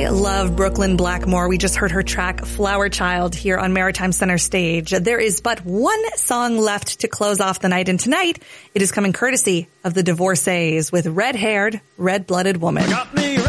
I love Brooklyn Blackmore. We just heard her track Flower Child here on Maritime Center Stage. There is but one song left to close off the night, and tonight it is coming courtesy of the Divorcees with Red-Haired, Red-Blooded Woman.